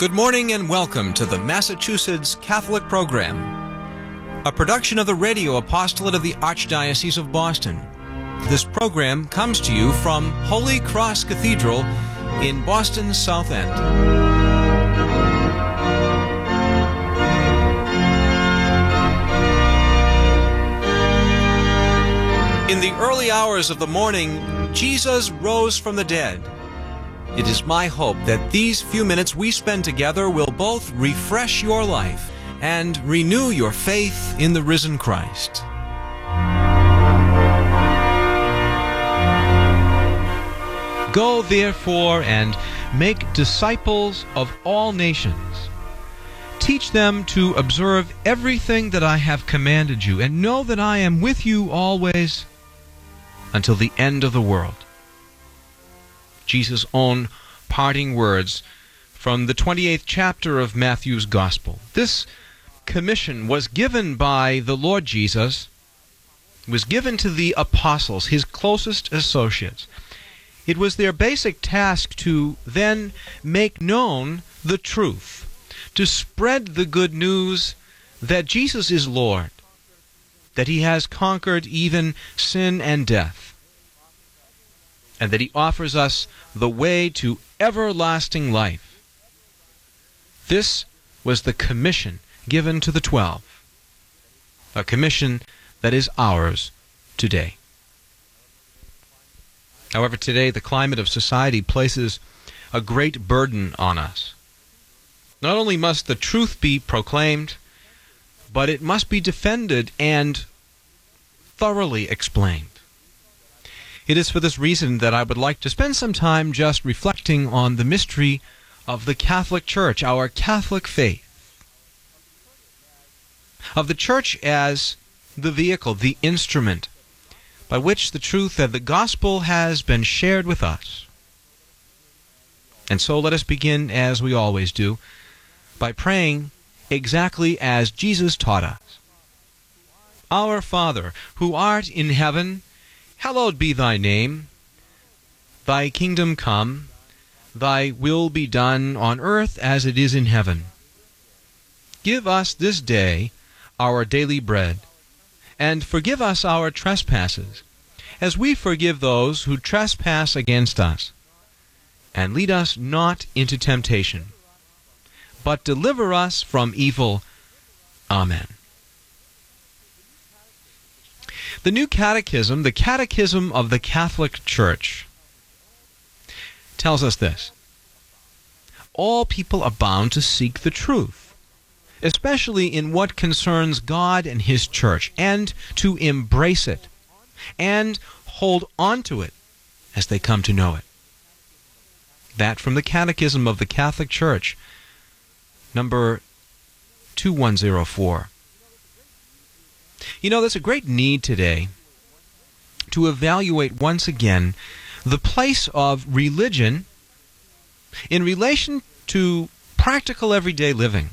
Good morning and welcome to the Massachusetts Catholic Program, a production of the Radio Apostolate of the Archdiocese of Boston. This program comes to you from Holy Cross Cathedral in Boston's South End. In the early hours of the morning, Jesus rose from the dead. It is my hope that these few minutes we spend together will both refresh your life and renew your faith in the risen Christ. Go therefore and make disciples of all nations. Teach them to observe everything that I have commanded you, and know that I am with you always until the end of the world. Jesus' own parting words from the 28th chapter of Matthew's Gospel. This commission was given by the Lord Jesus, was given to the apostles, his closest associates. It was their basic task to then make known the truth, to spread the good news that Jesus is Lord, that he has conquered even sin and death, and that he offers us the way to everlasting life. This was the commission given to the 12, a commission that is ours today. However, today the climate of society places a great burden on us. Not only must the truth be proclaimed, but it must be defended and thoroughly explained. It is for this reason that I would like to spend some time just reflecting on the mystery of the Catholic Church, our Catholic faith. Of the Church as the vehicle, the instrument, by which the truth of the gospel has been shared with us. And so let us begin, as we always do, by praying exactly as Jesus taught us. Our Father, who art in heaven, hallowed be thy name. Thy kingdom come, thy will be done on earth as it is in heaven. Give us this day our daily bread, and forgive us our trespasses, as we forgive those who trespass against us. And lead us not into temptation, but deliver us from evil. Amen. The New Catechism, the Catechism of the Catholic Church, tells us this: all people are bound to seek the truth, especially in what concerns God and his church, and to embrace it, and hold on to it as they come to know it. That from the Catechism of the Catholic Church, number 2104. You know, there's a great need today to evaluate once again the place of religion in relation to practical everyday living.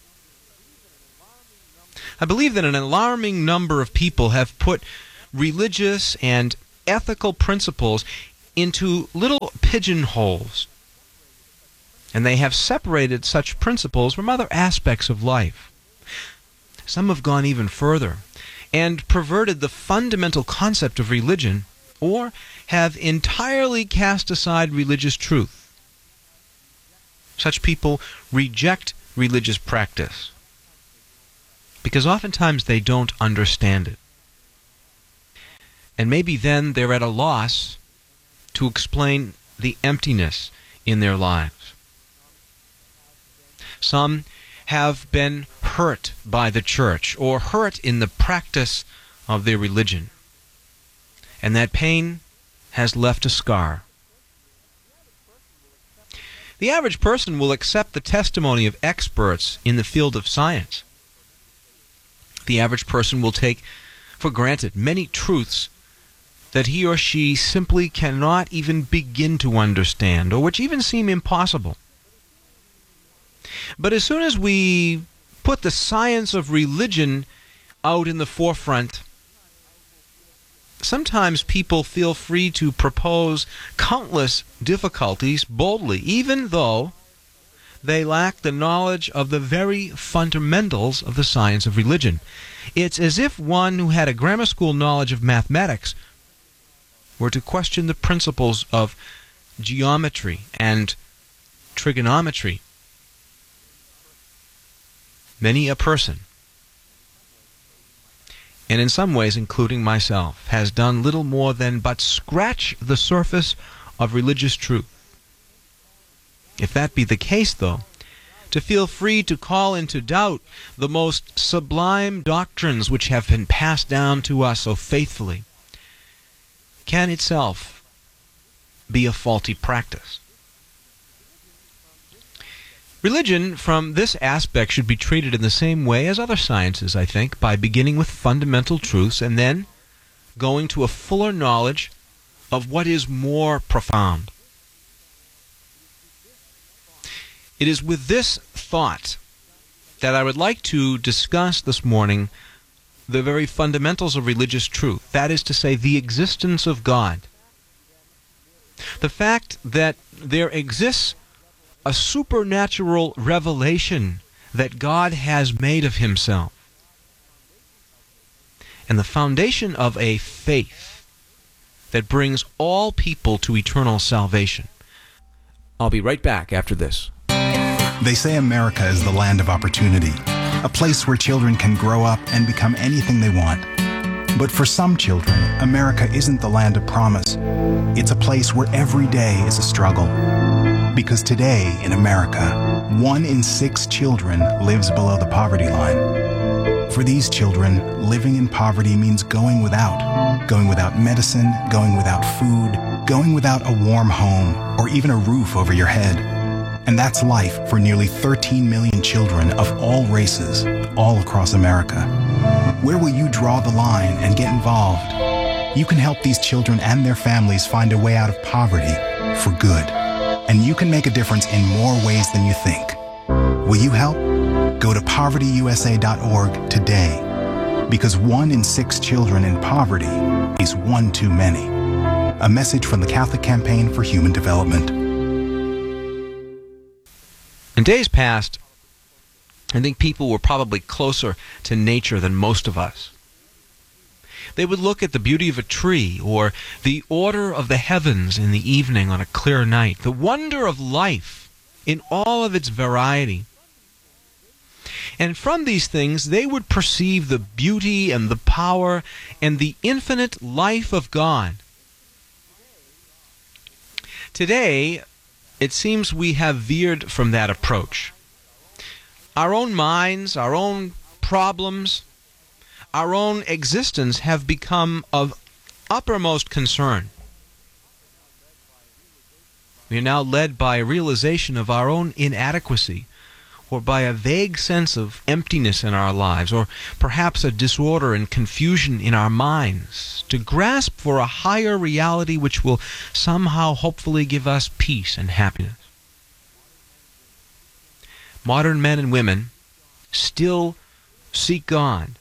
I believe that an alarming number of people have put religious and ethical principles into little pigeonholes, and they have separated such principles from other aspects of life. Some have gone even further and perverted the fundamental concept of religion, or have entirely cast aside religious truth. Such people reject religious practice because oftentimes they don't understand it. And maybe then they're at a loss to explain the emptiness in their lives. Some have been hurt by the church, or hurt in the practice of their religion, and that pain has left a scar. The average person will accept the testimony of experts in the field of science. The average person will take for granted many truths that he or she simply cannot even begin to understand, or which even seem impossible. But as soon as we put the science of religion out in the forefront, sometimes people feel free to propose countless difficulties boldly, even though they lack the knowledge of the very fundamentals of the science of religion. It's as if one who had a grammar school knowledge of mathematics were to question the principles of geometry and trigonometry. Many a person, and in some ways including myself, has done little more than but scratch the surface of religious truth. If that be the case, though, to feel free to call into doubt the most sublime doctrines which have been passed down to us so faithfully can itself be a faulty practice. Religion, from this aspect, should be treated in the same way as other sciences, I think, by beginning with fundamental truths and then going to a fuller knowledge of what is more profound. It is with this thought that I would like to discuss this morning the very fundamentals of religious truth, that is to say, the existence of God. The fact that there exists a supernatural revelation that God has made of himself, and the foundation of a faith that brings all people to eternal salvation. I'll be right back after this. They say America is the land of opportunity, a place where children can grow up and become anything they want. But for some children, America isn't the land of promise. It's a place where every day is a struggle. Because today in America, 1 in 6 children lives below the poverty line. For these children, living in poverty means going without medicine, going without food, going without a warm home, or even a roof over your head. And that's life for nearly 13 million children of all races, all across America. Where will you draw the line and get involved? You can help these children and their families find a way out of poverty for good. And you can make a difference in more ways than you think. Will you help? Go to povertyusa.org today. Because 1 in 6 children in poverty is one too many. A message from the Catholic Campaign for Human Development. In days past, I think people were probably closer to nature than most of us. They would look at the beauty of a tree or the order of the heavens in the evening on a clear night, the wonder of life in all of its variety. And from these things, they would perceive the beauty and the power and the infinite life of God. Today, it seems we have veered from that approach. Our own minds, our own problems, our own existence have become of uppermost concern. We are now led by a realization of our own inadequacy, or by a vague sense of emptiness in our lives, or perhaps a disorder and confusion in our minds, to grasp for a higher reality which will somehow hopefully give us peace and happiness. Modern men and women still seek God,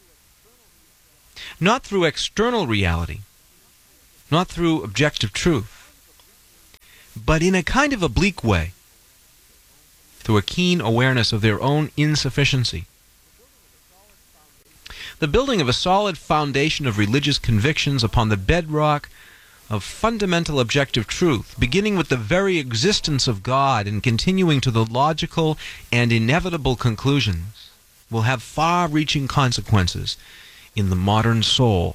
not through external reality, not through objective truth, but in a kind of oblique way, through a keen awareness of their own insufficiency. The building of a solid foundation of religious convictions upon the bedrock of fundamental objective truth, beginning with the very existence of God and continuing to the logical and inevitable conclusions, will have far-reaching consequences in the modern soul.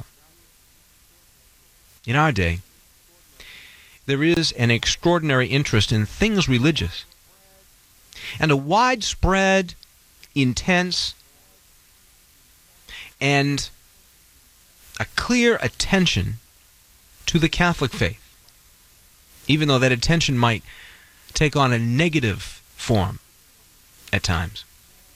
In our day, there is an extraordinary interest in things religious, and a widespread, intense, and a clear attention to the Catholic faith, even though that attention might take on a negative form at times.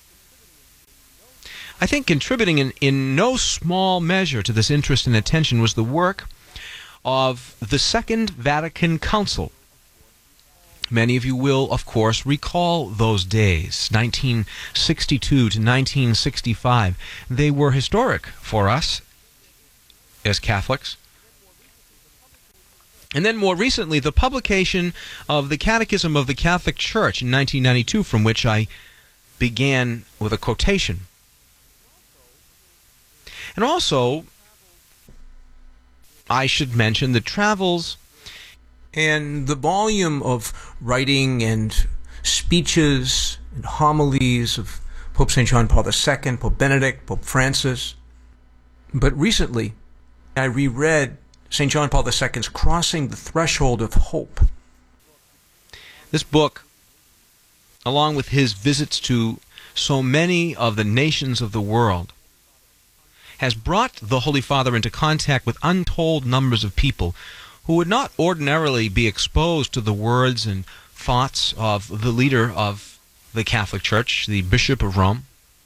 I think contributing in no small measure to this interest and attention was the work of the Second Vatican Council. Many of you will, of course, recall those days, 1962 to 1965. They were historic for us as Catholics. And then more recently, the publication of the Catechism of the Catholic Church in 1992, from which I began with a quotation. And also, I should mention the travels and the volume of writing and speeches and homilies of Pope St. John Paul II, Pope Benedict, Pope Francis. But recently, I reread St. John Paul II's Crossing the Threshold of Hope. This book, along with his visits to so many of the nations of the world, has brought the Holy Father into contact with untold numbers of people who would not ordinarily be exposed to the words and thoughts of the leader of the Catholic Church, the Bishop of Rome.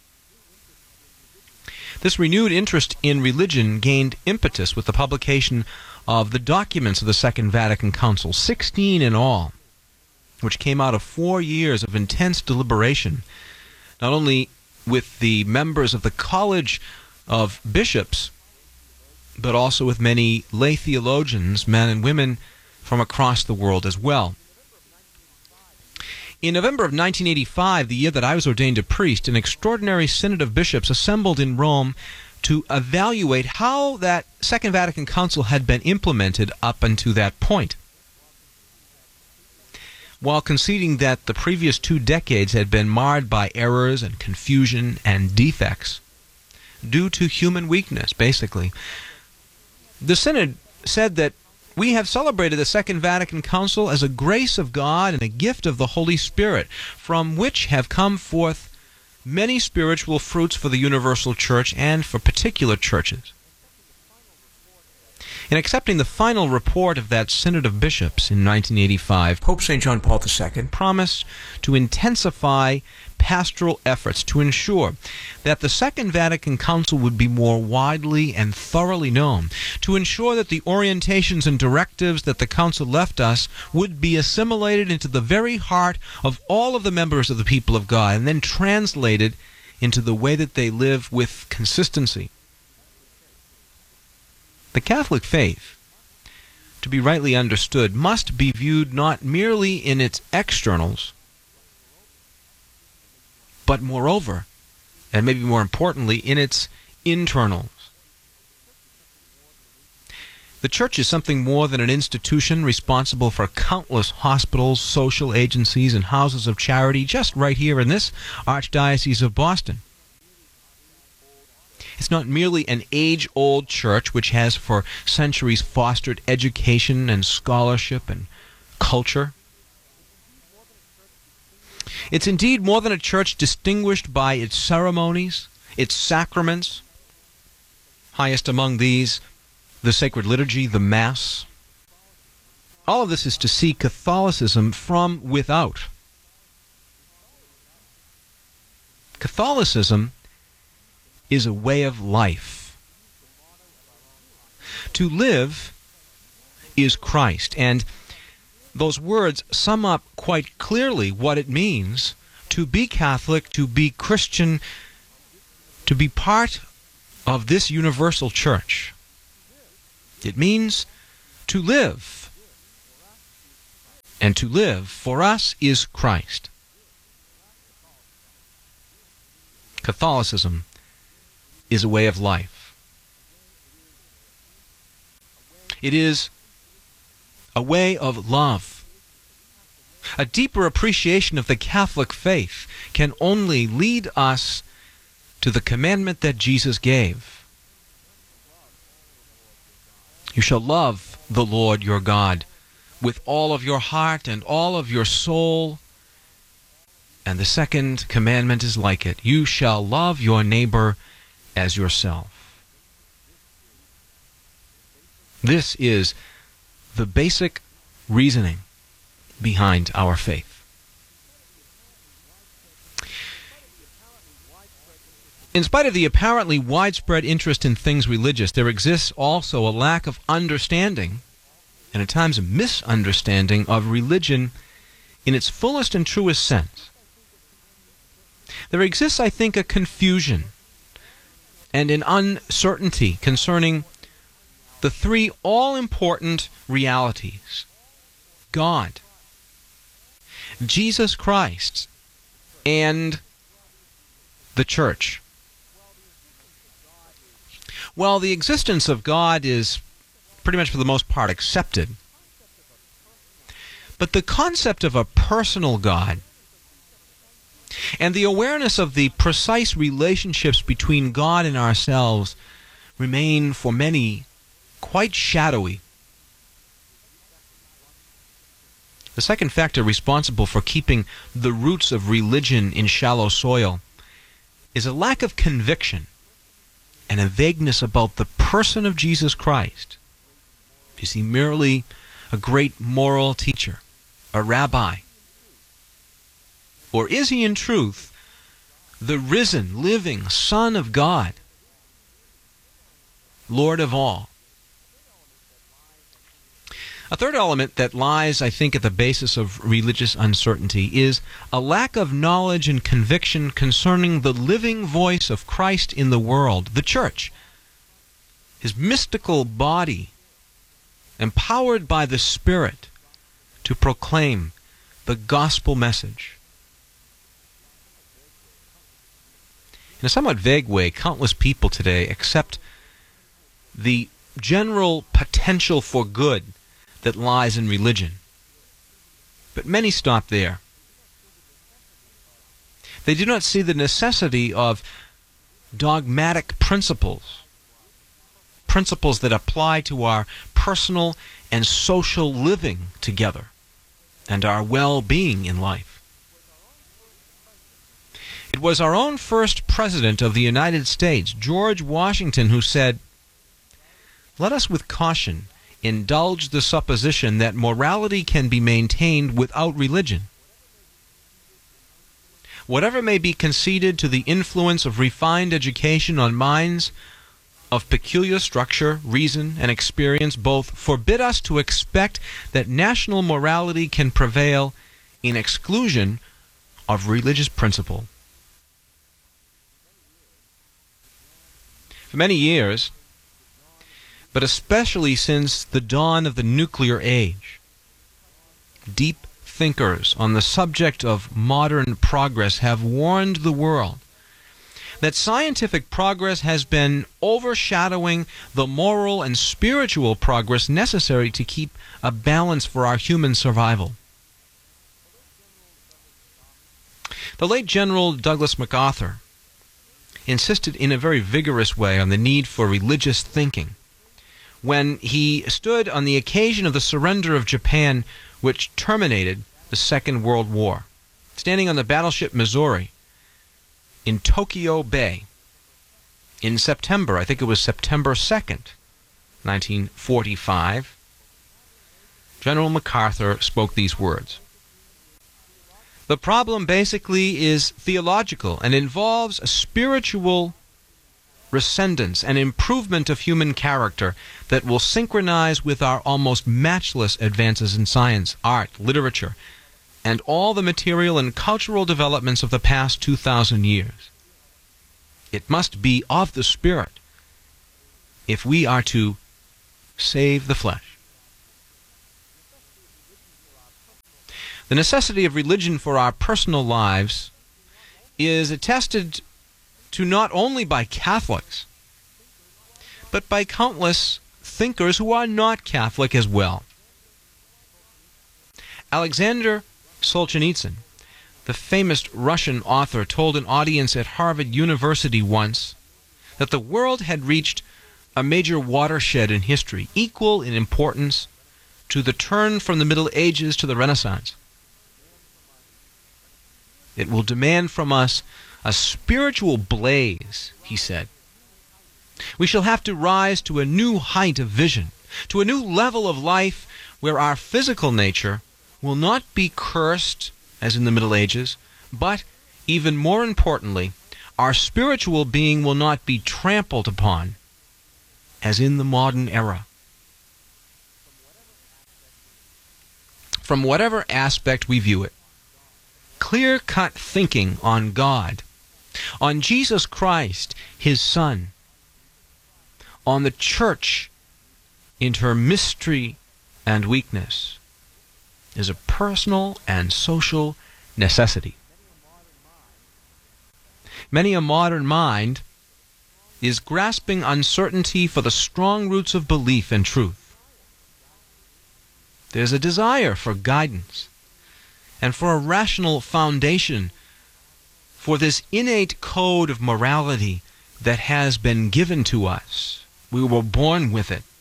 This renewed interest in religion gained impetus with the publication of the documents of the Second Vatican Council, 16 in all, which came out of 4 years of intense deliberation, not only with the members of the College of Bishops, but also with many lay theologians, men and women from across the world as well. In November of 1985, the year that I was ordained a priest, an extraordinary synod of bishops assembled in Rome to evaluate how that Second Vatican Council had been implemented up until that point. While conceding that the previous 2 decades had been marred by errors and confusion and defects, due to human weakness, basically, the synod said that we have celebrated the Second Vatican Council as a grace of God and a gift of the Holy Spirit, from which have come forth many spiritual fruits for the universal church and for particular churches. In accepting the final report of that Synod of Bishops in 1985, Pope St. John Paul II promised to intensify pastoral efforts to ensure that the Second Vatican Council would be more widely and thoroughly known, to ensure that the orientations and directives that the Council left us would be assimilated into the very heart of all of the members of the people of God, and then translated into the way that they live with consistency. The Catholic faith, to be rightly understood, must be viewed not merely in its externals, but moreover, and maybe more importantly, in its internals. The Church is something more than an institution responsible for countless hospitals, social agencies, and houses of charity just right here in this Archdiocese of Boston. It's not merely an age-old church which has for centuries fostered education and scholarship and culture. It's indeed more than a church distinguished by its ceremonies, its sacraments, highest among these, the sacred liturgy, the Mass. All of this is to see Catholicism from without. Catholicism is a way of life. To live is Christ, and those words sum up quite clearly what it means to be Catholic, to be Christian, to be part of this universal church. It means to live, and to live for us is Christ. Catholicism is a way of life. It is a way of love. A deeper appreciation of the Catholic faith can only lead us to the commandment that Jesus gave. You shall love the Lord your God with all of your heart and all of your soul. And the second commandment is like it. You shall love your neighbor as yourself. This is the basic reasoning behind our faith. In spite of the apparently widespread interest in things religious, there exists also a lack of understanding, and at times a misunderstanding, of religion in its fullest and truest sense. There exists, I think, a confusion and an uncertainty concerning the three all-important realities: God, Jesus Christ, and the church. Well, the existence of God is pretty much for the most part accepted. But the concept of a personal God and the awareness of the precise relationships between God and ourselves remain for many quite shadowy. The second factor responsible for keeping the roots of religion in shallow soil is a lack of conviction and a vagueness about the person of Jesus Christ. Is he merely a great moral teacher, a rabbi? Or is he in truth the risen, living Son of God, Lord of all? A third element that lies, I think, at the basis of religious uncertainty is a lack of knowledge and conviction concerning the living voice of Christ in the world, the church, his mystical body, empowered by the Spirit to proclaim the gospel message. In a somewhat vague way, countless people today accept the general potential for good that lies in religion. But many stop there. They do not see the necessity of dogmatic principles that apply to our personal and social living together and our well-being in life. It was our own first President of the United States, George Washington, who said, "Let us with caution indulge the supposition that morality can be maintained without religion. Whatever may be conceded to the influence of refined education on minds of peculiar structure, reason, and experience both forbid us to expect that national morality can prevail in exclusion of religious principle." For many years, but especially since the dawn of the nuclear age, deep thinkers on the subject of modern progress have warned the world that scientific progress has been overshadowing the moral and spiritual progress necessary to keep a balance for our human survival. The late General Douglas MacArthur insisted in a very vigorous way on the need for religious thinking when he stood on the occasion of the surrender of Japan, which terminated the Second World War, standing on the battleship Missouri in Tokyo Bay in September, I think it was September 2nd, 1945, General MacArthur spoke these words. "The problem basically is theological and involves a spiritual rescendence and improvement of human character that will synchronize with our almost matchless advances in science, art, literature, and all the material and cultural developments of the past 2,000 years. It must be of the Spirit if we are to save the flesh." The necessity of religion for our personal lives is attested to not only by Catholics, but by countless thinkers who are not Catholic as well. Alexander Solzhenitsyn, the famous Russian author, told an audience at Harvard University once that the world had reached a major watershed in history, equal in importance to the turn from the Middle Ages to the Renaissance. "It will demand from us a spiritual blaze," he said. "We shall have to rise to a new height of vision, to a new level of life where our physical nature will not be cursed as in the Middle Ages, but, even more importantly, our spiritual being will not be trampled upon as in the modern era." From whatever aspect we view it, clear-cut thinking on God, on Jesus Christ, His Son, on the church into her mystery and weakness is a personal and social necessity. Many a modern mind is grasping uncertainty for the strong roots of belief and truth. There's a desire for guidance and for a rational foundation for this innate code of morality that has been given to us. We were born with it.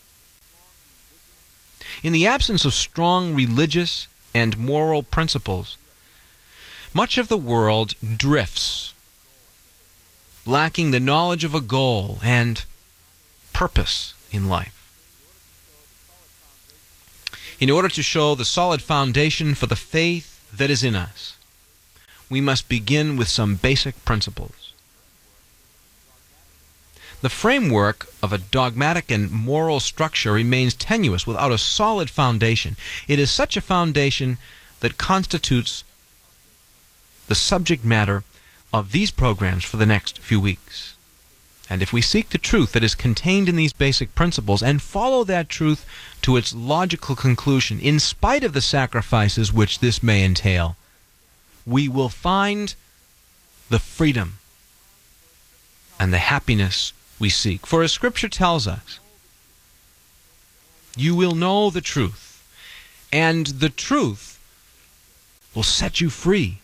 In the absence of strong religious and moral principles, much of the world drifts, lacking the knowledge of a goal and purpose in life. In order to show the solid foundation for the faith that is in us, we must begin with some basic principles. The framework of a dogmatic and moral structure remains tenuous without a solid foundation. It is such a foundation that constitutes the subject matter of these programs for the next few weeks. And if we seek the truth that is contained in these basic principles and follow that truth to its logical conclusion, in spite of the sacrifices which this may entail, we will find the freedom and the happiness we seek. For as Scripture tells us, you will know the truth, and the truth will set you free.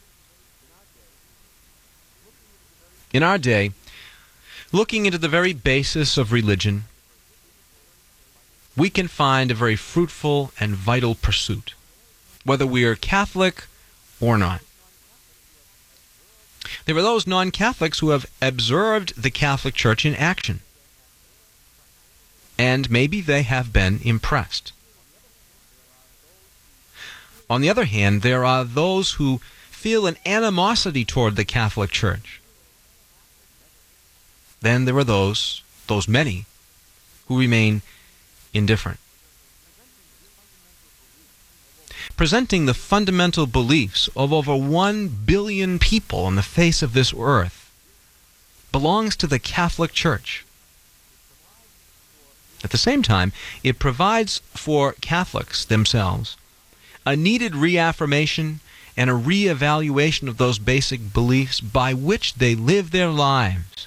In our day, looking into the very basis of religion, we can find a very fruitful and vital pursuit, whether we are Catholic or not. There are those non-Catholics who have observed the Catholic Church in action, and maybe they have been impressed. On the other hand, there are those who feel an animosity toward the Catholic Church. Then there are those many, who remain indifferent. Presenting the fundamental beliefs of over 1 billion people on the face of this earth belongs to the Catholic Church. At the same time, it provides for Catholics themselves a needed reaffirmation and a reevaluation of those basic beliefs by which they live their lives.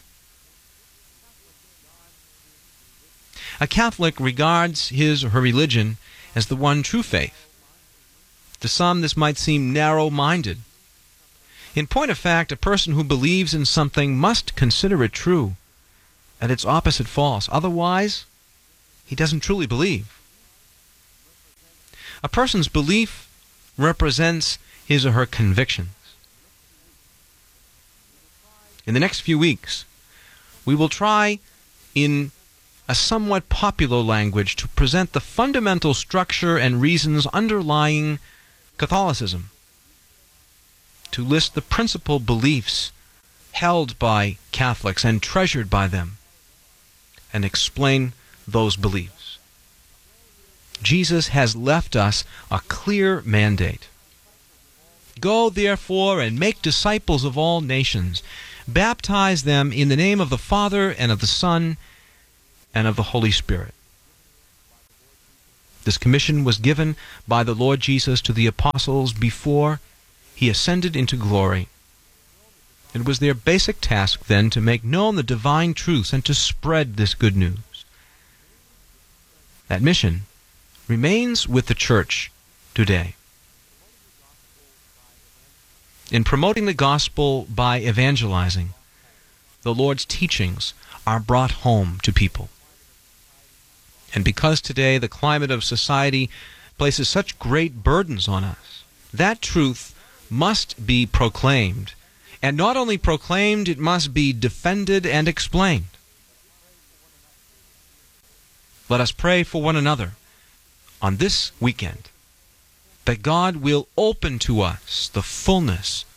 A Catholic regards his or her religion as the one true faith. To some, this might seem narrow-minded. In point of fact, a person who believes in something must consider it true, and its opposite false. Otherwise, he doesn't truly believe. A person's belief represents his or her convictions. In the next few weeks, we will try, in a somewhat popular language, to present the fundamental structure and reasons underlying Catholicism, to list the principal beliefs held by Catholics and treasured by them, and explain those beliefs. Jesus has left us a clear mandate. Go, therefore, and make disciples of all nations. Baptize them in the name of the Father, and of the Son, and of the Holy Spirit. This commission was given by the Lord Jesus to the apostles before he ascended into glory. It was their basic task then to make known the divine truths and to spread this good news. That mission remains with the Church today. In promoting the gospel by evangelizing, the Lord's teachings are brought home to people. And because today the climate of society places such great burdens on us, that truth must be proclaimed. And not only proclaimed, it must be defended and explained. Let us pray for one another on this weekend that God will open to us the fullness